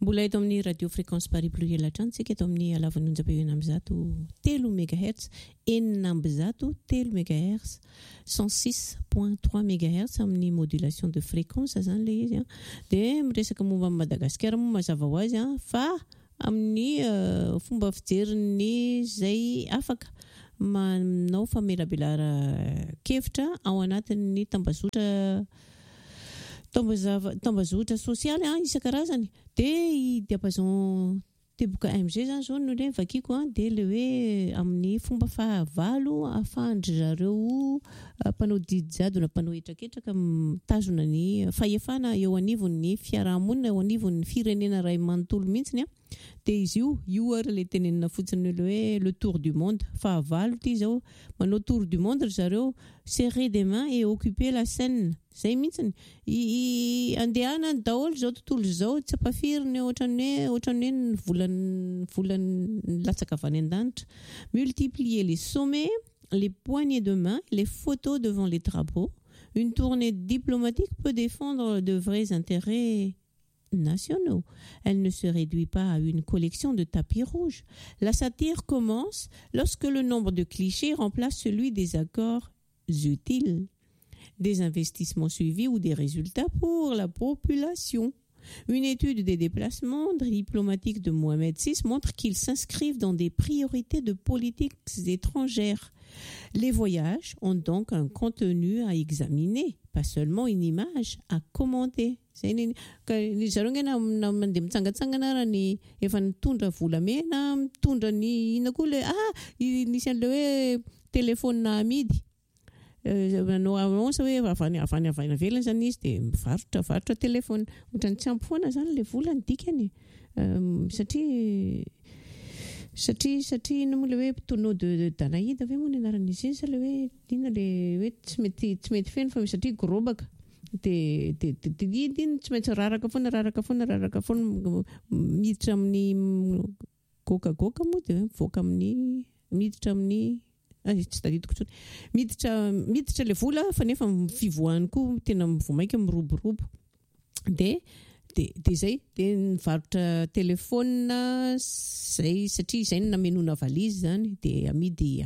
Mbola eto amin'ny radio fréquence Paris Bleu Elatra antsika eto amin'ny alavan'onjam-peo ambizato 3 MHz, 3 MHz, 106.3 MHz amin'ny modulation de fréquence zany le izy dia miresaka momba amin'ny Madagasikara moa mazava ho azy fa amin'ny fomba fijeriny zay afaka manao famelabelara-kevitra ao anatin'ny tambazotra sosialy isan-karazany dia i diapason teboka AMG zany zao no le vakiko dia le hoe amin'ny fomba fahavalo ahafahandry zareo mpanao didy jadona mpanao etraketraka mitazona ny fahefana eo anivon'ny fiarahamonina eo anivon'ny firenena ray manontolo mihitsiny dia izy io ary le tenenina fotsiny le hoe le tour du monde fahavalo ty zao manao tour du monde zareo serrer des mains et occuper la scène zay mihitsiny andehana daholo zao tontolo zao tsy ampafiriny ohatran'ny hoe volany latsaka avy any an-danitra multiplier les sommets, les poignées de main, les photos devant les drapeaux. Une tournée diplomatique peut défendre de vrais intérêts nationaux. Elle ne se réduit pas à une collection de tapis rouges. La satire commence lorsque le nombre de clichés remplace celui des accords utiles, des investissements suivis ou des résultats pour la population. Une étude des déplacements diplomatiques de Mohamed VI montre qu'ils s'inscrivent dans des priorités de politiques étrangères. Les voyages ont donc un contenu à examiner, pas seulement une image à commenter. Ny zareo ngena mandeha mitsangatsangana raha ny efa nitondra volamena mitondra ny ina koa le nisy an'le hoe téléphone amidy manao annonce hoe avany velany zany izy dia mivarotra téléphone ohatrany tsy ampy foana zany le vola ny dikany satria ino moa le hoe tonneau de Danaïde ve moa ny anaran'izy iny sa le hoe ina le hoe tsy mety feno fa satria gorobaka dia iny tsy maintsy raraka foana miditra amin'ny goka moa dia mivoaka amin'ny miditra amin'ny tsy tadidiko tsony miditra le vola fa nefa fivoahany koa tena mivomaika miroborobo dia zay dia nivarotra telefona zay satria izay namenona valizy zany dia amidy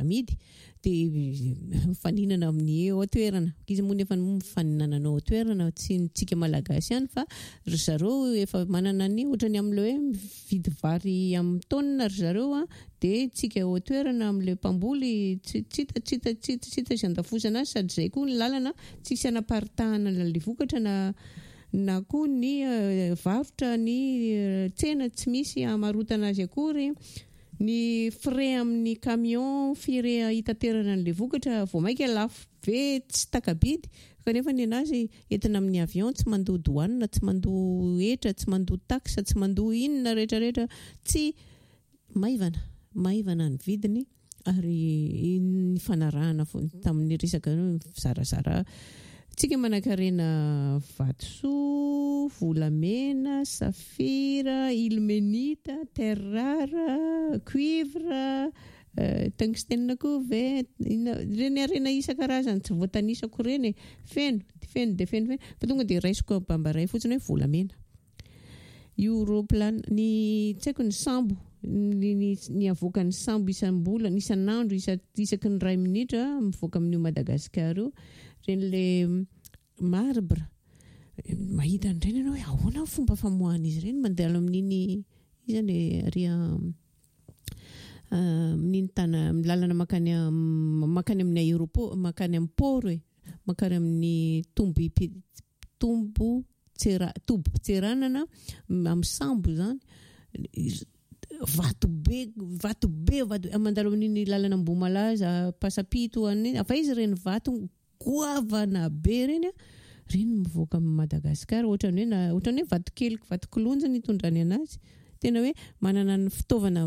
dia faninana amin'ny toerana izy moa nefa faninana ao toerana tsy tsika malagasy ihany fa ry zareo efa manana ny ohatrany amin'le hoe mividy vary amin'ny taonina ry zareo dia tsika ao toerana amin'le mpamboly tsita isandafosana azy sady zay koa ny lalana tsisy anaparitahana le vokatra na koa ny varotra ny tsena tsy misy amarotana azy akory ny frais amin'ny camion fire hitaterana an'le vokatra vao maika lafo be tsy takabidy kanefa ny anazy entina amin'ny avion tsy mandoa douane tsy mandoa etra tsy mandoa taxe tsy mandoa inona rehetrarehetra tsy maivana ny vidiny ary ny fanarahana tamin'ny resaka zarazara tsika manankarena vatosoa, volamena, safira, ilmenita, terre rare, cuivre, tungstène koa ve reny arena isan-karazany tsy voatanisako reny feno fa tonga dia raisiko bambaray fotsiny hoe volamena europlan ny tsy haiko ny sambo ny avoakan'ny sambo isam-bola isan'andro isaky ny 2 minitra mivoaka amin'io Madagasikara io ren'le marbre mahita an'ireny ianao hoe ahoana ny fomba famoahan'izy ireny mandeha amin'iny izy le ria amin'iny tana lalana makany amin'ny aéroport makany amin'ny port makany amin'ny tombo tseranana amin'ny sambo zany vato be mandalo amin'iny lalana Mboumalaza pasapito afa izy reny vato goavana be reny mivoaka amin'ny Madagasikara ohatrany hoe vato kely vato kilonja ny itondrany anazy tena hoe manana ny fitaovana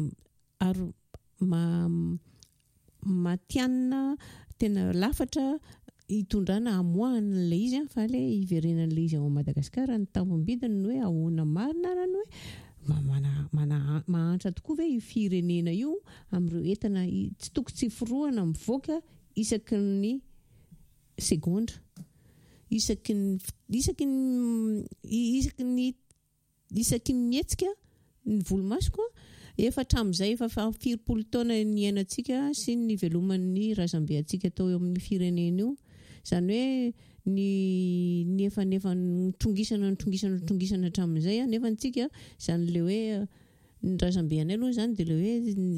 matianina tena lafatra itondrana amoahana le izy fa le iverenan'le izy ao Madagasikara ny tambom-bidiny hoe ahoana marina rany hoe mahantra tokoa ve io firenena io amin'ireo entana tsy tokony tsy forohana mivoaka isaky ny segondra isaky ny mihetsika ny volomasoko efa hatramin'izay efa 40 taona ny iainantsika sy ny veloman'ny razambe antsika tao eo amin'ny firenena io. Izany hoe ny efa trongisana hatramin'izay nefa antsika izany le hoe ny razambe anay aloha izany dia le hoe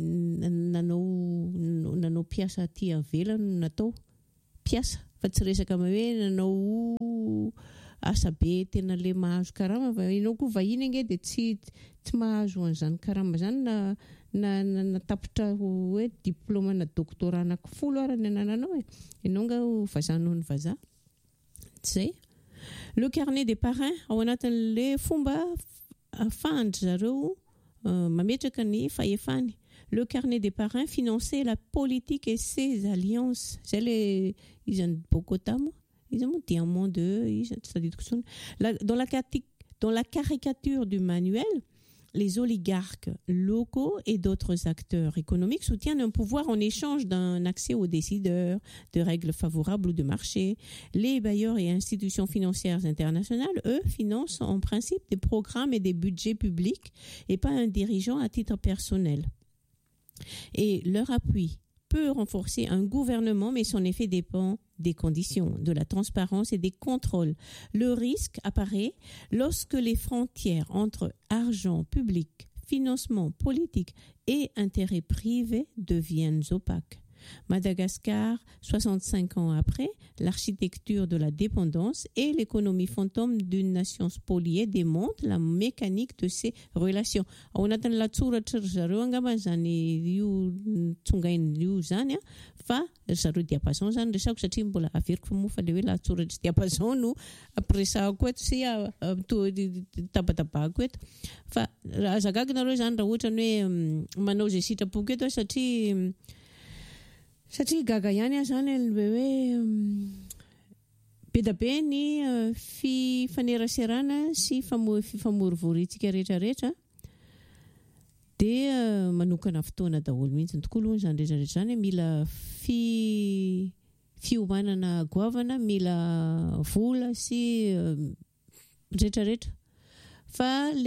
nanao piasa aty avelany natao piasa fa tsy resaka hoe nanao asa be tena le mahazo karama fa ianao koa vahiny ange dia tsy mahazo an'izany karama izany na tapitra hoe diplôma na doctorat anankifolo ary ny anananao ianao nga vazaha noho ny vazaha. Zay. Le carnet des parrains ao anatin'le fomba ahafahandry zareo mametraka ny fahefany. Le carnet des parrains finançait la politique et ses alliances. C'est les Bogota, diamant de dans la caricature du manuel, les oligarques locaux et d'autres acteurs économiques soutiennent un pouvoir en échange d'un accès aux décideurs, de règles favorables ou de marché. Les bailleurs et institutions financières internationales, eux, financent en principe des programmes et des budgets publics et pas un dirigeant à titre personnel. Et leur appui peut renforcer un gouvernement, mais son effet dépend des conditions, de la transparence et des contrôles. Le risque apparaît lorsque les frontières entre argent public, financement politique et intérêts privés deviennent opaques. Madagascar, 65 ans après, l'architecture de la dépendance et l'économie fantôme d'une nation spoliée démontrent la mécanique de ces relations. Ao anatin'ny latsoratra zareo angamba zany io tsongainy io zany fa zareo diapason zany resako satria mbola averiko fa moa fa le hoe latsoratra diapason no ampiresahako eto sy tabatabahako eto fa azagaginareo zany raha ohatra ny hoe manao zay sitrapoka eto satria gaga ihany zany hoe be da be ny fifaneraserana sy fifamorivorintsika rehetrarehetra dia manokana fotoana daholo mihitsy tokoa aloha zany rehetrarehetra zany mila fiomanana goavana, mila vola sy rehetrarehetra fa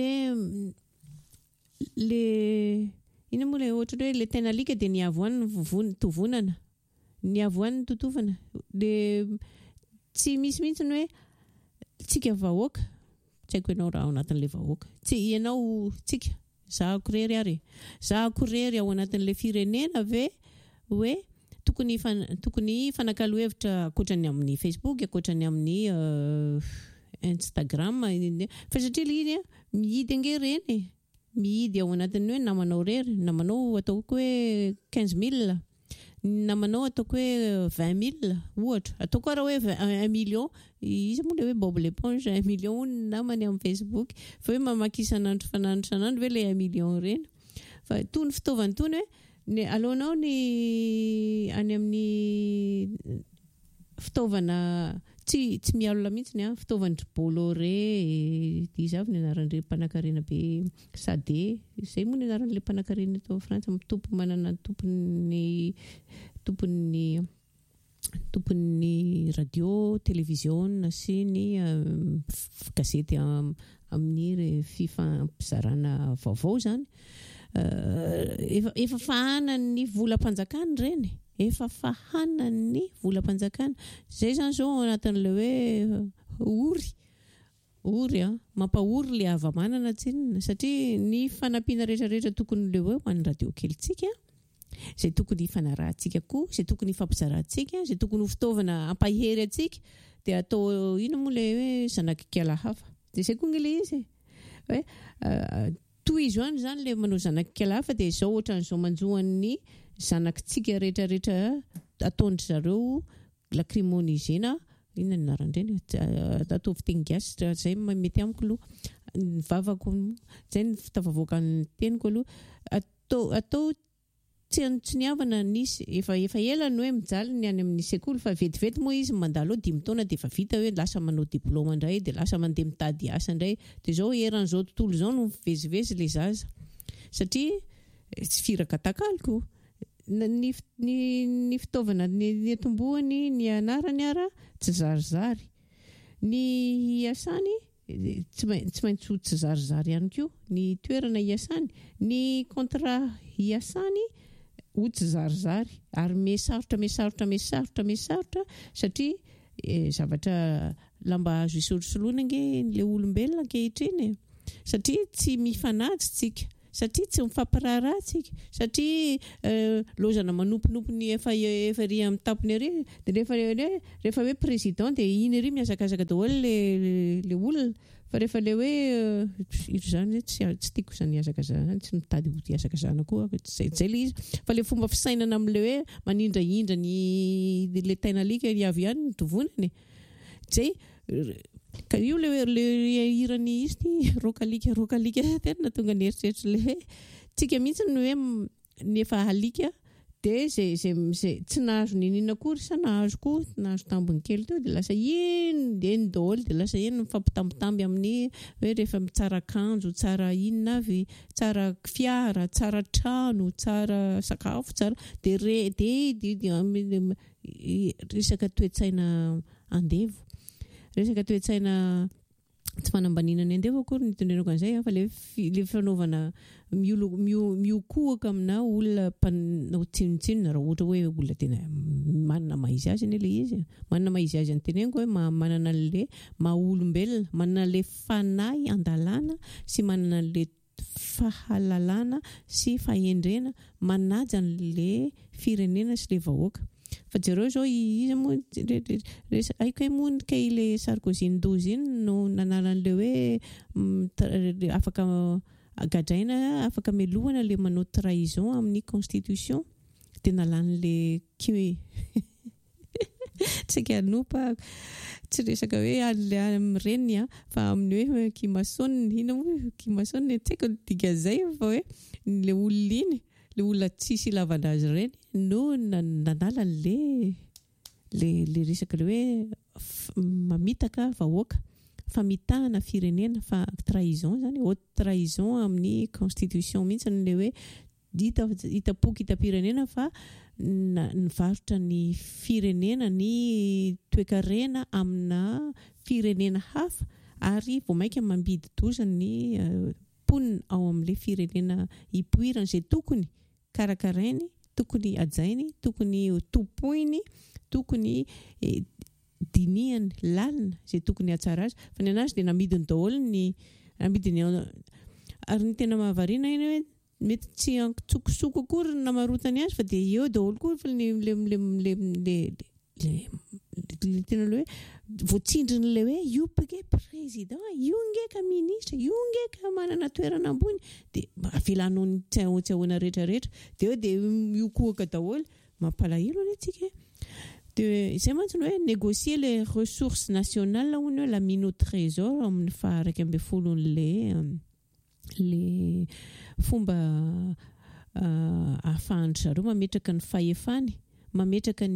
le ina moa le ohatra hoe le tena alika dia ny avoan'ny tovonana, ny avoan'ny totovana dia tsy misy mihitsy ny hoe tsika vahoaka tsy haiko ianao raha ao anatin'ilay vahoaka tsy ianao tsika zahako rery ao anatin'ilay firenena ve hoe tokony fanakalo-hevitra akoatrany amin'ny Facebook, akoatrany amin'ny Instagram fa satria le mihidy ange reny mihidy ao anatin'ny hoe namanao rery, namanao ataoko hoe 15 000, namanao ataoko hoe 20 000 ohatra, ataoko raha hoe 1 million, izy moa le hoe Bob l'éponge 1 million namany amin'ny Facebook fa hoe mamaky isanandro hoe le 1 million reny fa tony fitaovany tony hoe alohanao ny any amin'ny fitaovana tsy mialona mihitsy ny fitaovany Bolloré izy avy ny anaran'ireo mpanan-karena be Sade, izay moa ny anaran'ilay mpanan-karena eto Frantsa manana tompony radio, télévision sy ny gazety amin'ny fifampizarana vaovao zany. Efa fahanany volam-panjakana reny. Efa fahanany volam-panjakana. Zay zany zao anatin'le hoe ory mampahory le havamanana tsinona satria ny fanampiana rehetrarehetra tokony le hoe ho an'ny radio kelitsika zay tokony fanarahantsika koa, zay tokony fampizarahantsika, zay tokony ho fitaovana ampahery atsika dia atao ino moa le hoe zanakikiala hafa dia zay koa le izy hoe toy izy hoany zany le manao zanakikiala hafa dia zao ohatran'izao manjohan'ny zanakitsika rehetrarehetra ataondry zareo lacrymonisena inona ny anarandreny atao fiteny gasy zay mety amiko aloha ny vavako zay ny fitavavoakan'ny teniko aloha atao tsy niavana nisy efa ela ny hoe mijaly ny any amin'ny sekoly fa vetivety moa izy mandalo 5 taona dia efa vita hoe lasa manao diplôma indray dia lasa mandeha mitady asa indray dia zao eran'izao tontolo izao no mivezivezy le zaza satria tsy firaka takaliko ny fitaovana ny atombohany ny anarany ara tsy zarizary ny asany tsy maintsy ho tsy zarizary ihany koa ny toerana hiasany, ny contrat hiasany ho tsy zarizary ary mesarotra satria zavatra lamba azo isolosoloana nge le olombelona ankehitriny satria tsy mifanaja tsika, satria tsy mifampiraharaha tsika, satria lozana manomponompo ny efa ry amin'ny tapony ary dia rehefa hoe président dia iny ary miazakazaka daholo le olona fa rehefa le hoe izany tsy tiako izany iazakazahana tsy mitady ho iazakazahana koa zay le izy fa le fomba fisainana amin'le hoe manindrahindra le tainalika avy ihany ny tovonany zay ka io le irany izy rokalika tena tonga ny eritreritra le hoe tsika mihitsy ny hoe ny efa alika dia zay tsy nahazo ninina akory sa nahazo koa nahazo tambony kely teo dia lasa iny daholo dia lasa iny mifampitambitamby amin'ny hoe rehefa tsara akanjo, tsara inona avy, tsara fiara, tsara trano, tsara sakafo, tsara dia resaka toe-tsaina andevo, resaka toe-tsaina tsy fanambanina ny andevo akory ny tondrenako an'izay fa le fanaovana miokoaka amina olona tsinotsinona raha ohatra hoe olona tena manana maizy azy anie le izy manana maizy azy anteneniko hoe manana le maha-olombelona, manana le fanahy andalana sy manana le fahalalana sy fahendrena manaja le firenena sy le vahoaka. Fa zareo zao izy moa aiko moa kay le Sarkozy ndozy iny no nanalan'le hoe afaka gadraina, afaka melohana le manao trahison amin'ny constitution dia nalan'le tsika anopa tsy resaka hoe amin'ireny fa amin'ny hoe kimasony tsy haiko ny diga zay fa hoe le olona iny le olona tsisy ilavana azy ireny no nanala le resaka le hoe mamitaka vahoaka, famitahana firenena, fa trahison zany, haute trahison amin'ny constitution mihitsy le hoe hitapoky hitapirenena fa nivarotra ny firenena ny toe-karena amina firenena hafa ary vao maika mambidy doza ny ponina ao amin'ilay firenena hipoirana izay tokony karakarainy, tokony ajainy, tokony topoiny, tokony dinihany lalina izay tokony hatsara azy fa ny anazy dia namidiny daholo namidiny ary ny tena mahavariana iny hoe mety tsy tsokosoko akory ny namarotany azy fa dia eo daholo koa fa le tena hoe voatsindriny le hoe io nge président, io ngeka ministre, io ngeka manana toerana ambony dia avelanao ny tsy ahoana rehetrarehetra dia miokoaka daholo mampalahelo anie tsika dia izay mantsy hoe négocier les ressources nationales hono hoe la mine au trésor amin'ny faha 12 le fomba ahafahandry zareo mametraka ny fahefany, mametraka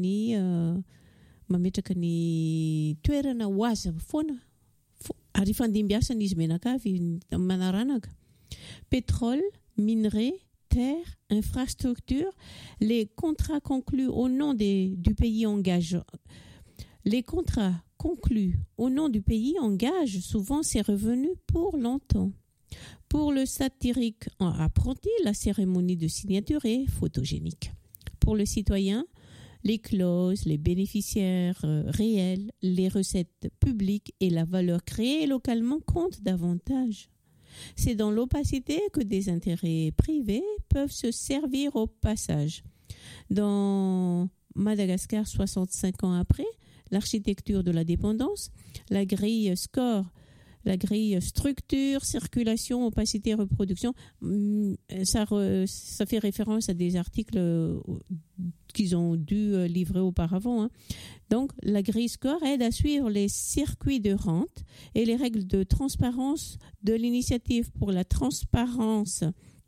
ny toerana ho azy foana ary fandimbiasana izy menakavy manaranaka pétrole, minerai, terre, infrastructure, les contrats conclus au nom du pays engagent. Les contrats conclus au nom du pays engagent souvent ses revenus pour longtemps. Pour le satirique apprenti, la cérémonie de signature est photogénique. Pour le citoyen, les clauses, les bénéficiaires réels, les recettes publiques et la valeur créée localement comptent davantage. C'est dans l'opacité que des intérêts privés peuvent se servir au passage. Dans Madagascar, 65 ans après, l'architecture de la dépendance, la grille score, la grille structure, circulation, opacité, reproduction, ça fait référence à des articles qu'ils ont dû livrer auparavant. Donc, la grille score aide à suivre les circuits de rente et les règles de transparence de l'initiative pour la transparence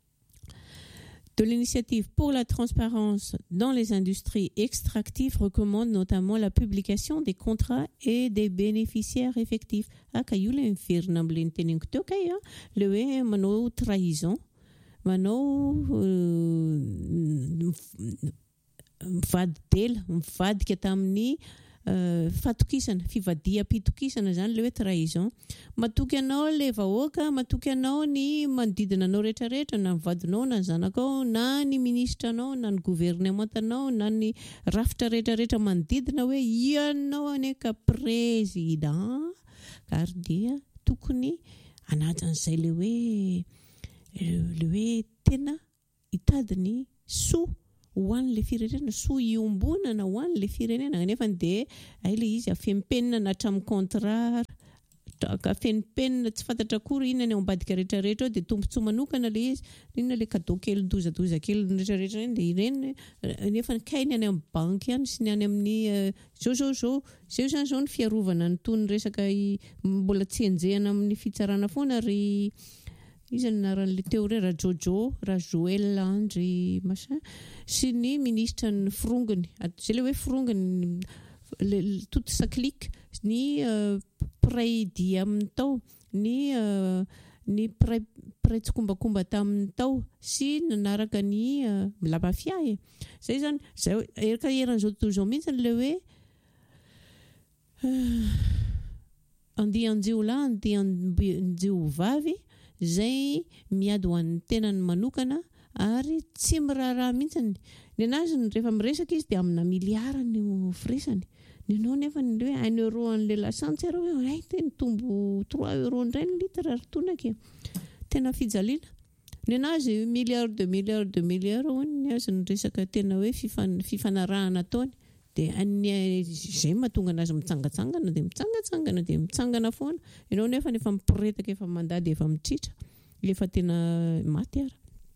dans les industries extractives recommande notamment la publication des contrats et des bénéficiaires effectifs. Le hoe manao trahison, manao mivady tela, mivadika tamin'ny fatokisana, fivadiam-pitokisana zany le hoe trahison. Matoky anao le vahoaka, matoky anao ny manodidina anao rehetrarehetra, na ny vadinao na ny zanakao na ny ministra anao na ny gouvernementanao na ny rafitra rehetrarehetra manodidina hoe ianao aneka président, ary dia tokony anajan'izay le hoe tena hitadiny soa ho an'le firenena, soa iombonana ho an'le firenena, nefa dia le izy afempenina na hatramin'ny contrat, afempenina tsy fantatra akory inona ny ao ambadika rehetrarehetra ao, dia tombontsoa manokana le izy, inona le cadeau kely dozadoza kely rehetrarehetra iny, dia ireny nefa kainy any amin'ny banky any sy ny any amin'ny zao zany zao ny fiarovana ny tony resaka mbola tsy enjehana amin'ny fitsarana foana ry izy anaran'le teo Rajoel Andry machin sy ny ministra ny firongony, zay le hoe firongony toute sa clique, ny pray dia amin'ny tao, ny pray tsikombakomba tamin'ny tao sy nanaraka ny la mafia zay zany erika eran'izao tontolo izao mihitsy le hoe andianjio lahy andianjio vavy zay miady ho an'ny tenany manokana ary tsy miraharaha mihitsy ny anazy rehefa miresaka izy dia amina miliara no firesany, ny anao nefa ny hoe 1 euro an'le lasantsy arao hoe tena tombo 3 euro indray ny litra ary tonaka, tena fijaliana ny anazy milliard de milliard ny azy ny resaka tena hoe fifanarahana ataony, dia zay mahatonga anazy mitsangatsangana dia mitsangana foana, ianao nefa miporetaka efa mandady efa mitritra efa tena maty ara.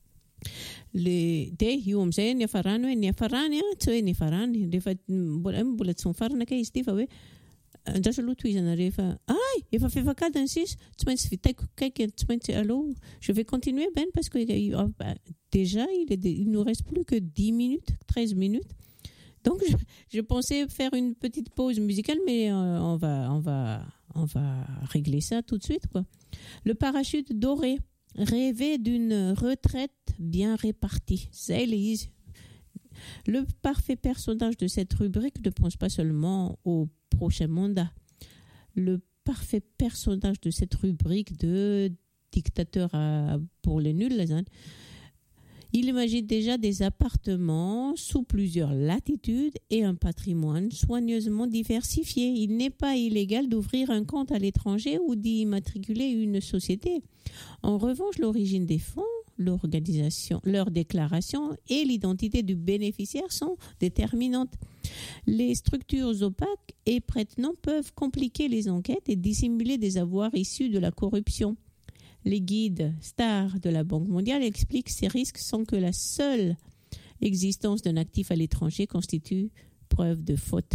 Dia io amin'izay ny hafarany tsy hoe ny hafarany rehefa mbola tsy mifarana kay izy ty fa hoe andraso aloha tohizana rehefa efa fefakadiny sisa tsy maintsy vitaiko kaiky, tsy maintsy allô je vais continuer Ben parce que déjà il nous reste plus que 13 minutes. Donc je pensais faire une petite pause musicale, mais on va régler ça tout de suite, quoi. Le parachute doré, rêver d'une retraite bien répartie. C'est Elise. Le parfait personnage de cette rubrique ne pense pas seulement au prochain mandat. Le parfait personnage de cette rubrique de dictateur pour les nuls, les Indes. Il imagine déjà des appartements sous plusieurs latitudes et un patrimoine soigneusement diversifié. Il n'est pas illégal d'ouvrir un compte à l'étranger ou d'y immatriculer une société. En revanche, l'origine des fonds, l'organisation, leur déclaration et l'identité du bénéficiaire sont déterminantes. Les structures opaques et prétenant peuvent compliquer les enquêtes et dissimuler des avoirs issus de la corruption. Les guides stars de la Banque mondiale expliquent ces risques sans que la seule existence d'un actif à l'étranger constitue preuve de faute.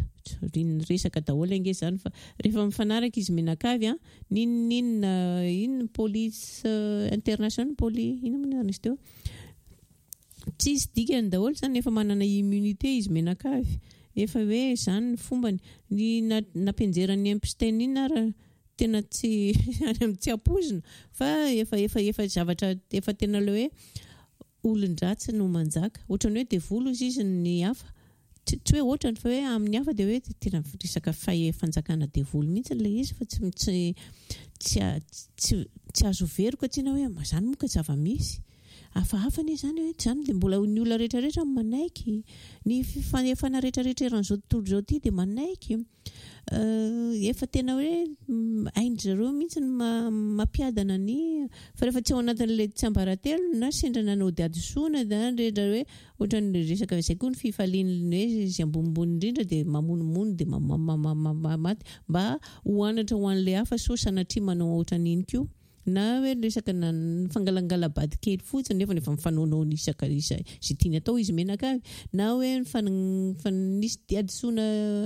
Police international tsisy dikany daholo zany efa manana immunité izy menakavy, efa hoe zany ny fombany ny nampianjerany Epstein iny ara tena tsy tsy apozina fa efa zavatra efa tena le hoe olon-dratsy no manjaka, ohatrany hoe devolo izy ny hafa, tsy hoe ohatrany fa hoe amin'ny hafa dia hoe tena resaka fanjakana devolo mihitsy le izy fa tsy azo veriko atsina hoe mazany moka zava-misy hafahafa zany hoe zany dia mbola ny olona rehetrarehetra manaiky ny fanefana rehetrarehetra eran'izao tontolo izao ity dia manaiky efa tena hoe haindry zareo mihitsy mampiadana ny fa rehefa tsy ao anatin'ilay tsy ambaratelo na sendra nanao diadosoana na rehetra hoe ohatran'ny resaka izay koa ny fifaliany hoe izy ambonimbony indrindra dia mamonomono dia maty mba hoanatra ho an'ilay hafa so sanatria manao ohatran'iny koa na hoe resaka fangalangalabady kely fotsiny nefa efa mifanaonao ny isaka izay tiany atao izy menaka na hoe nisy diadosoana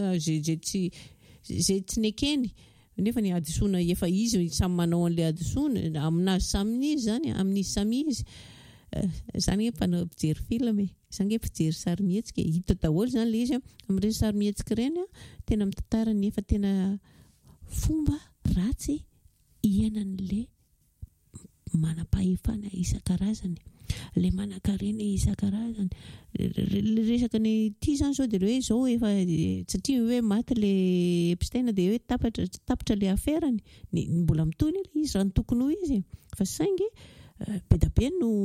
zay tsy nekeny nefa ny adisoana efa izy samy manao an'ilay adisoana aminazy saminizy zany amin'izy samy izy zany hoe mpanao mpijery film zany hoe mpijery sarimihetsika hita daholo zany le izy amin'ireny sarimihetsika ireny tena mitantara ny efa tena fomba ratsy iainan'le manam-pahefana isan-karazany. le manankarena isan-karazany. Resaka ny ity zany zao dia hoe zao efa satria hoe maty le Epstein dia hoe tapitra le affairany mbola mitony ilay izy raha ny tokony ho izy fa saingy be da be no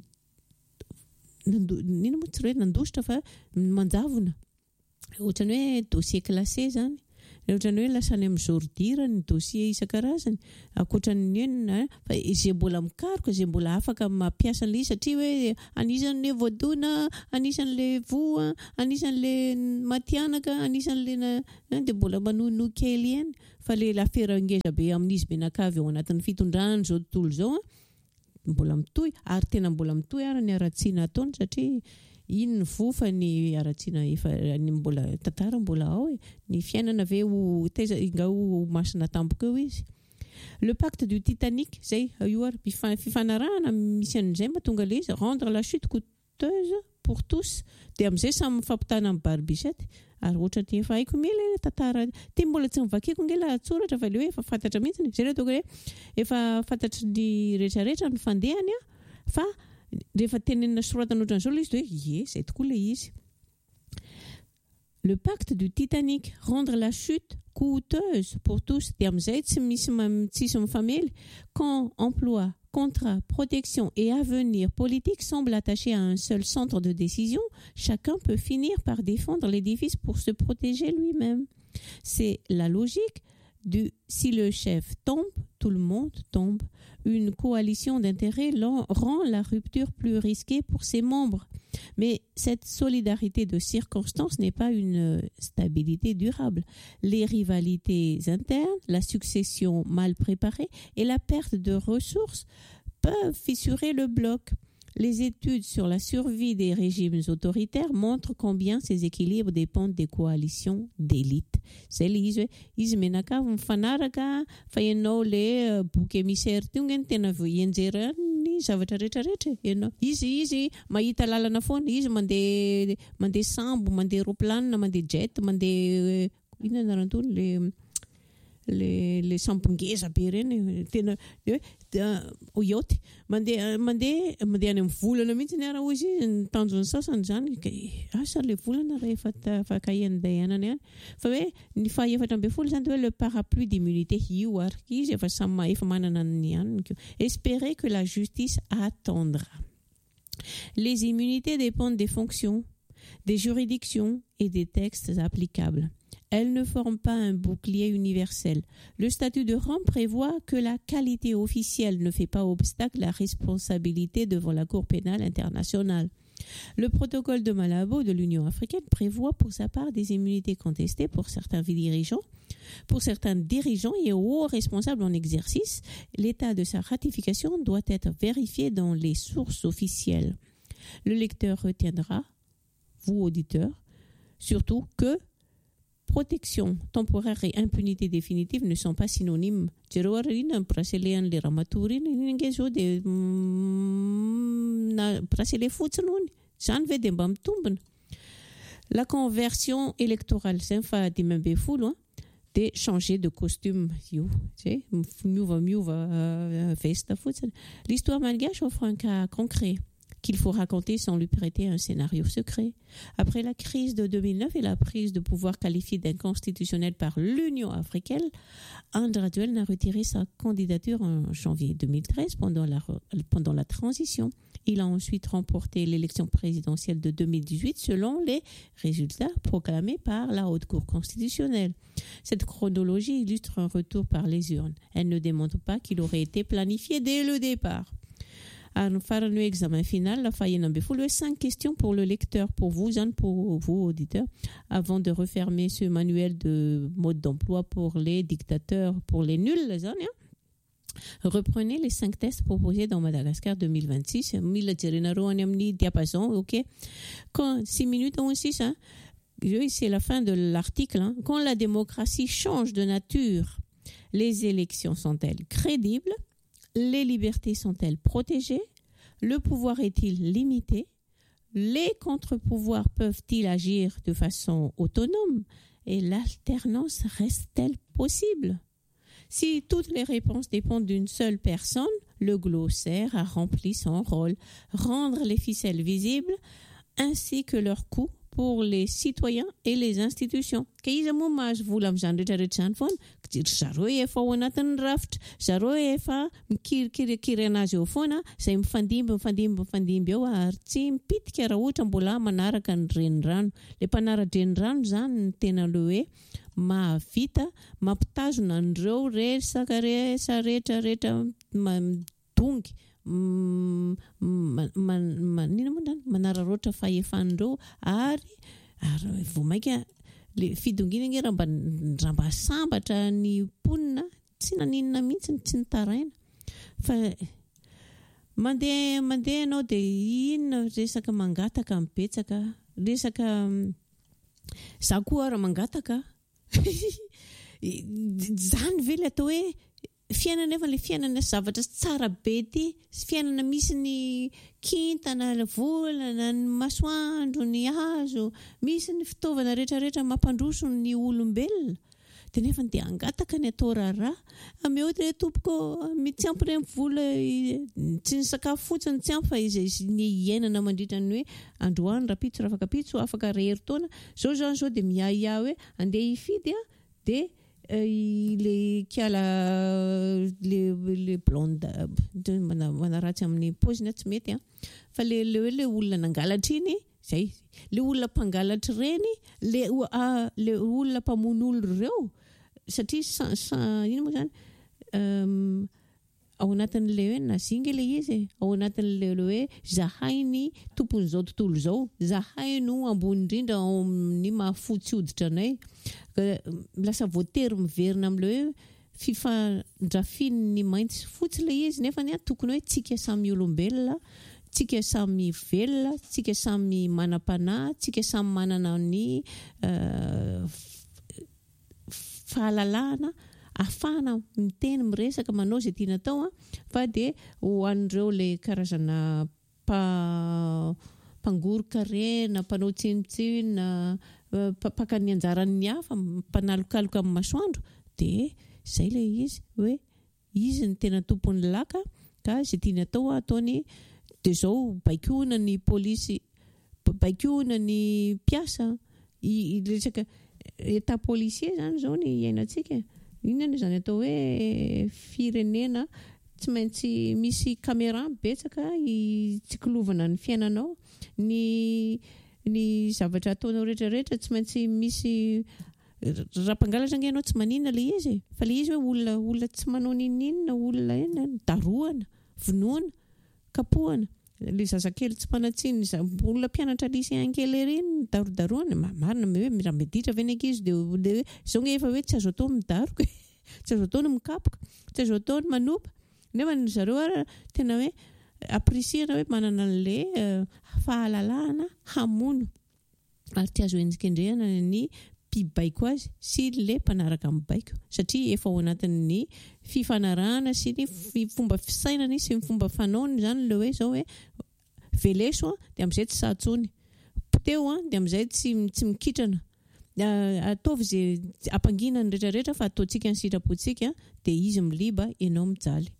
nino moa tsy hoe nandositra fa manjavona ohatrany hoe dossier classé zany ohatrany hoe lasany amin'ny zordira ny dossier isan-karazany akoatran'ny inona fa izay mbola mikaroka izay mbola afaka mampiasa an'ilay satria hoe anisan'le voadona anisan'le voa anisan'le matianaka anisan'le dia mbola manono kely ihany fa le affaire ngeza be amin'izy be nakavy ao anatin'ny fitondrany zao tontolo zao mbola mitohy ary tena mbola mitohy ary ny aratsiana ataony satria iny ny vofa ny aratsiana efa ny mbola tantara mbola ao ny fiainana ve ho teza ingao masina tampoka eo izy. Le pacte du Titanic zay ioar fifanarahana misy an'izay mahatonga le izy rendre la chute coûteuse pour tous dia amin'izay samy mifampitana amin'ny barbicette ary ohatra ny efa haiko mila tantara ty mbola tsy mivakiko ngela tsoratra fa le hoe efa fantatra mihitsy zay le toko hoe efa fantatry ny rehetrarehetra ny fandehany fa rehefa tenenina soratana ohatran'izao le izy hoe ie zay tokoa le izy. Le pacte du Titanic rendre la chute coûteuse pour tous dia amin'izay tsy misy mifamely quand emploi contrat, protection et avenir politique semblent attachés à un seul centre de décision, chacun peut finir par défendre l'édifice pour se protéger lui-même. C'est la logique du si le chef tombe, tout le monde tombe. Une coalition d'intérêts rend la rupture plus risquée pour ses membres. Mais cette solidarité de circonstances n'est pas une stabilité durable. Les rivalités internes, la succession mal préparée et la perte de ressources peuvent fissurer le bloc. Les études sur la survie des régimes autoritaires montrent combien ces équilibres dépendent des coalitions d'élite. C'est l'izy izy menaka mifanaraka fa ianao le book émissaire ty ngeny tena enjera ny zavatra rehetrarehetra ianao izy mahita lalana foana izy mandeha sambo mandeha roplanina mandeha jet mandeha inona narantony le sambongeza be reny tena yacht mandeha any amin'ny volana mihitsy ny ara izy ny tanjony sasany zany asa le volana rehefa afaka iandehanany ihany fa hoe ny fahaefatra ambin'ny folo zany hoe le parapluie d'immunité io ary izy efa manana ny aniny espérer que la justice attendra. Les immunités dépendent des fonctions, des juridictions et des textes applicables. Elles ne forment pas un bouclier universel. Le statut de Rome prévoit que la qualité officielle ne fait pas obstacle à la responsabilité devant la Cour pénale internationale. Le protocole de Malabo de l'Union africaine prévoit pour sa part des immunités contestées pour certains dirigeants et hauts responsables en exercice. L'état de sa ratification doit être vérifié dans les sources officielles. Le lecteur retiendra, vous auditeurs, surtout que protection temporaire et impunité définitive ne sont pas synonymes. La conversion électorale, c'est de changer de costume. L'histoire malgache offre un cas concret qu'il faut raconter sans lui prêter un scénario secret. Après la crise de 2009 et la prise de pouvoir qualifiée d'inconstitutionnelle par l'Union africaine, André Duel a retiré sa candidature en janvier 2013 pendant la transition. Il a ensuite remporté l'élection présidentielle de 2018 selon les résultats proclamés par la Haute Cour constitutionnelle. Cette chronologie illustre un retour par les urnes. Elle ne démontre pas qu'il aurait été planifié dès le départ. À faire un examen final, la faille en 5 questions pour le lecteur, pour vous auditeurs, avant de refermer ce manuel de mode d'emploi pour les dictateurs, pour les nuls, les hommes. Reprenez les 5 tests proposés dans Madagascar 2026. Diapason, ok. Quand 6 minutes aussi, hein, c'est la fin de l'article. Hein. Quand la démocratie change de nature, les élections sont-elles crédibles? Les libertés sont-elles protégées? Le pouvoir est-il limité? Les contre-pouvoirs peuvent-ils agir de façon autonome? Et l'alternance reste-t-elle possible? Si toutes les réponses dépendent d'une seule personne, le glossaire a rempli son rôle, rendre les ficelles visibles ainsi que leur coût pour les citoyens et les institutions. Ka izy moa mahazo vola amin'izany rehetrarehetra izany foana, zareo efa ao anatin'ny rafitra, zareo efa mikirikiry anazy eo foana, izay mifandimby eo ary tsy mipitika raha ohatra mbola manaraka ny renirano. Ilay mpanara-drenirano izany ny tena le hoe mahavita mampitazona an'ireo resaka rehetra madongy manararoatra fahefan'ireo ary vao mainka le fidongina raha mba sambatra ny mponina tsy naninona mihitsy tsy nitaraina fa mandeha ianao dia inona resaka mangataka mibetsaka resaka za koa raha mangataka zany ve le atao hoe fiainana efa le fiainana zavatra tsara be ty fiainana misy ny kintana ny volana ny masoandro ny hazo misy ny fitaovana rehetrarehetra mampandroso ny olombelona dia nefa dia angataka ny atao raharaha ame ohatra hoe tompoko tsy ampy ireny vola tsy ny sakafo fotsiny tsy ampy fa izay ny iainana mandritra ny hoe androany rapitso rafaka pitso afaka rehery taona zao dia miaia hoe andeha hifidy dia le kiala le blonde manaratsy amin'ny paoziny tsy mety fa le olona nangalatra iny zay le olona mpangalatra reny le olona mpamono olo ireo satria ino moa zany ao anatin'le hoe nazinga le izy ao anatin'le hoe zahay ny tompon'izao tontolo izao zahay no ambony indrindra ao amin'ny mahafotsy hoditra anay lasa voatery miverina amin'le hoe fifandrafian'ny mainty sy fotsy le izy nefa tokony hoe tsika samy olombelona tsika samy velona tsika samy manam-panahy tsika samy manana ny fahalalahana afahana miteny miresaka manao izay tiana tao fa dia ho an'ireo le karazana mpangoroka rena mpanao tsinontsina mpaka ny anjaran'ny hafa mpanalokaloka amin'ny masoandro dia izay le izy hoe izy ny tena tompon'ny laka ka izay tiana tao ataony dia izao baikona ny polisy baikona ny mpiasa resaka état policier zany izao ny iainantsika inona izany atao hoe firenena tsy maintsy misy caméra betsaka hitsikilovana ny fiainanao ny zavatra ataonao rehetrarehetra tsy maintsy misy raha mpangalatra angenao tsy maninona le izy fa le izy hoe olona tsy manao ninina olona daroana vonoana kapohana le zazakely tsy mpanatsiny olona mpianatra lycéen kely ery darodaroana marina hoe raha meditra ve ny ankizy dia izao efa hoe tsy azo atao midaroka tsy azo atao ny mikapoka tsy azo atao ny manopa nefa zareo tena hoe appreciena hoe manana an'le fahalalahana hamono ary tsy azo endrikendrehana ny mpibaiko azy sy le mpanaraka mibaiko satria efa ao anatin'ny fifanarahana sy ny fomba fisainany sy ny fomba fanaony zany le hoe zao hoe veleso dia amin'izay tsy satsony poteo dia amin'izay tsy mikitrana ataovy izay ampanginany rehetrarehetra fa ataontsika ny sitrapontsika dia izy miliba ianao mijaly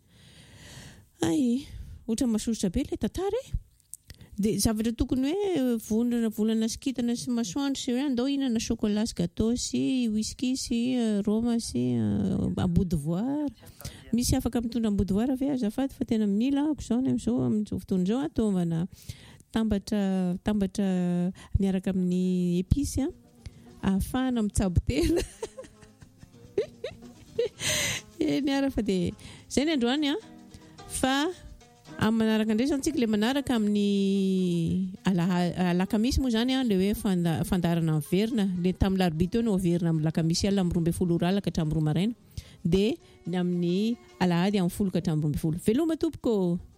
ohatra masosotra be ilay tantara dia zavatra tokony hoe volana sy kintana sy masoandro sy hoe andao hihinana chocolat sy gâteau sy whisky sy roma sy ambodivoara misy afaka mitondra ambodivoara ve azafady fa tena mila ako izao amin'izao fotoana izao ataovana tambatra miaraka amin'ny épice ahafahana mitsabo tena niara fa dia izay ny androany fa amin'ny manaraka indray izany tsika ilay manaraka amin'ny alakamisy moa izany le hoe fandarana miverina le tamin'ny larobia teo no verina amin'ny lakamisy alina amin'ny 12 alina ka hatramin'ny 2 maraina dia ny amin'ny alahady amin'ny 10 ka hatramin'ny 12 veloma tompoko